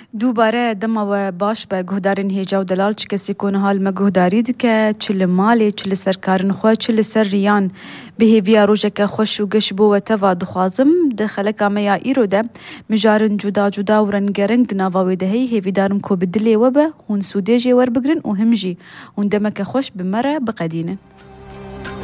دووبارە دەمەوە باش بە گوهدارین هێجا و دەلال چ کەسێکۆ هەڵمە گوهداری دکە چ لە مالێ چ لەسەر کارن خۆ چ لەسەر ریان بهێڤیا ڕۆژێکە خۆش و گەش بۆوە تەوا دخوازم دە خەلەکا مەیا ئیرۆدە مژارن جودا جودا و ڕەنگەرەنگ دناڤاوێ دەهەی هێڤیدارم کۆ بدلێوە بە هون سوودێژێ وەربگرن و همژی هون دەمەکە خۆش بمەرە بقەدینن.